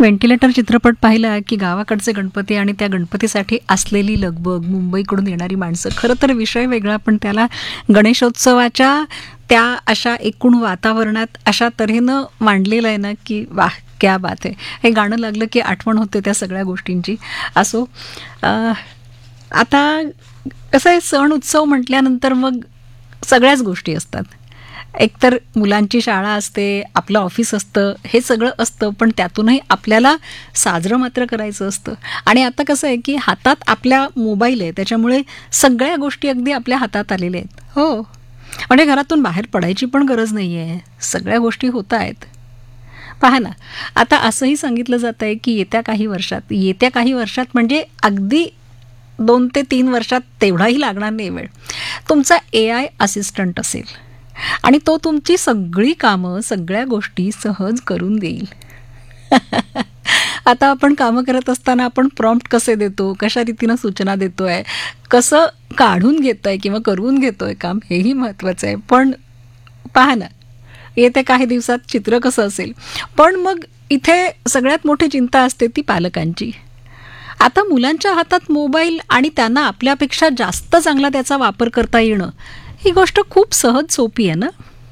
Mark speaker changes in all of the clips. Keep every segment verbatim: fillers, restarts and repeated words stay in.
Speaker 1: Ventilator चित्रपट पाहिला की गावाकडचे गणपती आणि त्या गणपतीसाठी असलेली लगबग, मुंबईकडून येणारी माणसं, खरं तर विषय वेगळा, पण त्याला गणेशोत्सवाच्या त्या अशा एकूण वातावरणात अशा तऱ्हेनं मांडलेलं आहे ना की वाह क्या बात आहे. हे गाणं लागलं की आठवण होते त्या सगळ्या गोष्टींची. असो, आता कसं आहे, सण उत्सव म्हटल्यानंतर मग सगळ्याच गोष्टी असतात. एकतर मुलांची शाळा असते, आपलं ऑफिस असतं, हे सगळं असतं, पण त्यातूनही आपल्याला साजरं मात्र करायचं असतं. आणि आता कसं आहे की हातात आपल्या मोबाईल आहे, त्याच्यामुळे सगळ्या गोष्टी अगदी आपल्या हातात आलेल्या आहेत. हो, म्हणजे घरातून बाहेर पडायची पण गरज नाही आहे, सगळ्या गोष्टी होत आहेत. पहा ना, आता असंही सांगितलं जात आहे की येत्या काही वर्षात येत्या काही वर्षात म्हणजे अगदी दोन ते तीन वर्षात, तेवढाही लागणार नाही वेळ, तुमचा ए आय असिस्टंट असेल आणि तो तुमची सगळी कामं, सगळ्या गोष्टी सहज करून देईल. आता आपण कामं करत असताना आपण प्रॉम्प्ट कसे देतो, कशा रीतीनं सूचना देतोय, कसं काढून घेतोय किंवा करून घेतोय काम, हेही महत्त्वाचं आहे. पण पहा ना, येत्या काही दिवसात चित्र कसं असेल. पण मग इथे सगळ्यात मोठी चिंता असते ती पालकांची. आता मुलांच्या हातात मोबाईल आणि त्यांना आपल्यापेक्षा जास्त चांगला त्याचा वापर करता येणं, ही गोष्ट खूप सहज सोपी आहे ना.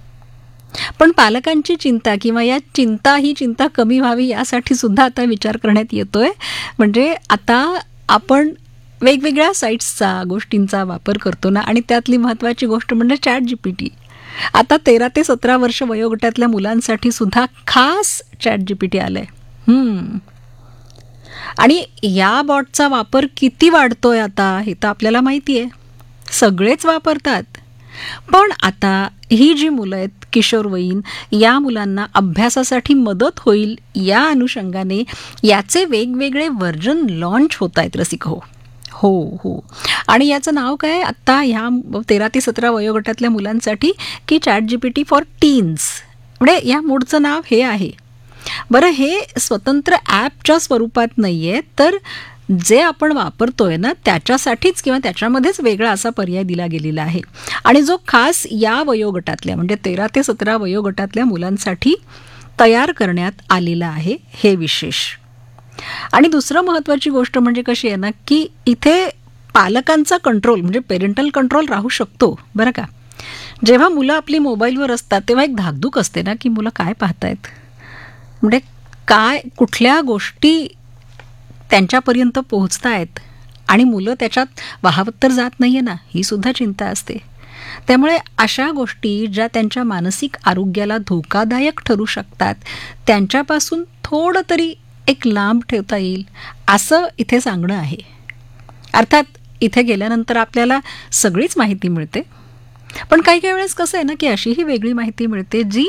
Speaker 1: पण पालकांची चिंता किंवा या चिंता ही चिंता कमी व्हावी यासाठी सुद्धा आता विचार करण्यात येतोय. म्हणजे आता आपण वेगवेगळ्या साईट्सचा, गोष्टींचा वापर करतो ना, आणि त्यातली महत्त्वाची गोष्ट म्हणजे चॅट जी पी टी. आता तेरा ते सतरा वर्ष वयोगटातल्या मुलांसाठी सुद्धा खास चॅट जी पी टी आलंय. हम्म आणि या बॉटचा वापर किती वाढतोय आता हे तर आपल्याला माहिती आहे, सगळेच वापरतात. पण आता ही जी मुलं आहेत, किशोरवयीन, या मुलांना अभ्यासासाठी मदत होईल या अनुषंगाने याचे वेगवेगळे व्हर्जन लॉन्च होत आहेत रसिक. हो हो हो आणि याचं नाव काय आत्ता ह्या तेरा ते सतरा वयोगटातल्या मुलांसाठी की chat G P T for teens, म्हणजे या मूडचं नाव हे आहे. बरं, हे स्वतंत्र ॲपच्या स्वरूपात नाही आहे, तर जे आपण वापरतोय ना त्याच्यासाठीच किंवा त्याच्यामध्येच वेगळा असा पर्याय दिला गेलेला आहे. आणि जो खास या वयोगटातल्या म्हणजे तेरा ते सतरा वयोगटातल्या मुलांसाठी तयार करण्यात आलेला आहे, हे विशेष. आणि दुसरं महत्त्वाची गोष्ट म्हणजे कशी आहे ना की इथे पालकांचा कंट्रोल म्हणजे पेरेंटल कंट्रोल राहू शकतो. बरं का, जेव्हा मुलं आपली मोबाईलवर असतात तेव्हा एक धाकधूक असते ना की मुलं काय पाहतायत, म्हणजे काय कुठल्या गोष्टी त्यांच्यापर्यंत पोहोचत आहेत आणि मुलं त्याच्यात वाहवत तर जात नाही आहे ना, ही सुद्धा चिंता असते. त्यामुळे अशा गोष्टी ज्या त्यांच्या मानसिक आरोग्याला धोकादायक ठरू शकतात त्यांच्यापासून थोडं तरी एक लांब ठेवता येईल असं इथे सांगणं आहे. अर्थात इथे गेल्यानंतर आपल्याला सगळीच माहिती मिळते, पण काही काही वेळेस कसं आहे ना की अशीही वेगळी माहिती मिळते जी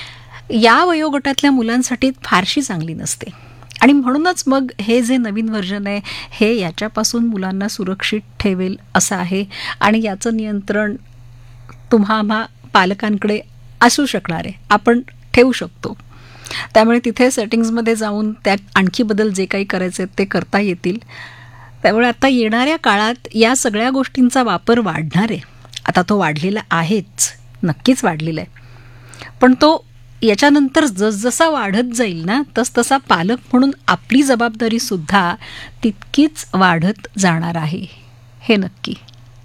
Speaker 1: या वयोगटातल्या मुलांसाठी फारशी चांगली नसते. आणि म्हणूनच मग हे जे नवीन व्हर्जन आहे हे याच्यापासून मुलांना सुरक्षित ठेवेल असं आहे. आणि याचं नियंत्रण तुम्हा आम्हा पालकांकडे असू शकणार आहे, आपण ठेवू शकतो. त्यामुळे तिथे सेटिंग्समध्ये जाऊन त्यात आणखी बदल जे काही करायचे ते करता येतील. त्यामुळे आता येणाऱ्या काळात या सगळ्या गोष्टींचा वापर वाढणार आहे. आता तो वाढलेला आहेच, नक्कीच वाढलेला आहे, पण तो याच्यानंतर जसजसा वाढत जाईल ना तसतसा पालक म्हणून आपली जबाबदारी सुद्धा तितकीच वाढत जाणार आहे, हे नक्की.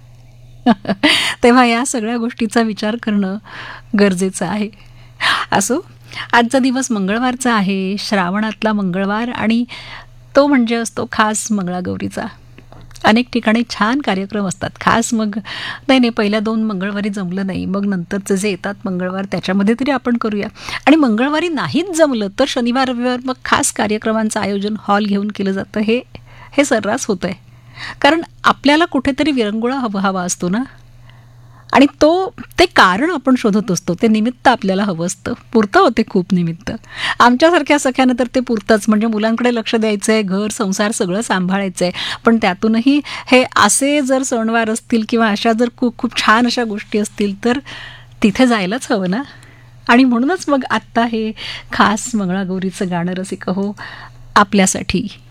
Speaker 1: तेव्हा या सगळ्या गोष्टीचा विचार करणं गरजेचं आहे. असो, आजचा दिवस मंगळवारचा आहे, श्रावणातला मंगळवार, आणि तो म्हणजे असतो खास मंगळागौरीचा. अनेक ठिकाणी छान कार्यक्रम असतात. खास मग नाही नाही पहिल्या दोन मंगळवारी जमलं नाही, मग नंतरचे जे येतात मंगळवार त्याच्यामध्ये तरी आपण करूया. आणि मंगळवारी नाहीच जमलं तर शनिवार रविवार मग खास कार्यक्रमांचं आयोजन हॉल घेऊन केलं जातं. हे हे सर्रास होतं आहे, कारण आपल्याला कुठेतरी विरंगुळा हवा हवा असतो ना, आणि तो ते कारण आपण शोधत असतो, ते निमित्त आपल्याला हवं असतं. पुरतं होते खूप निमित्त. आमच्यासारख्या सख्यानं तर ते पुरतंच, म्हणजे मुलांकडे लक्ष द्यायचं आहे, घर संसार सगळं सांभाळायचं आहे. पण त्यातूनही हे असे जर सणवार असतील किंवा अशा जर खूप खूप छान अशा गोष्टी असतील तर तिथे जायलाच हवं ना. आणि म्हणूनच मग आत्ता हे खास मंगळागौरीचं गाणं रसिक हो आपल्यासाठी.